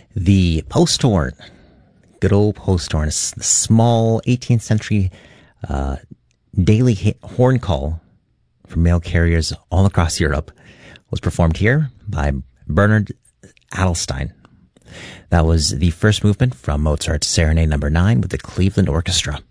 The post horn, good old post horn, a small 18th century daily horn call for mail carriers all across Europe, was performed here by Bernard Adelstein. That was the first movement from Mozart's Serenade No. 9 with the Cleveland Orchestra.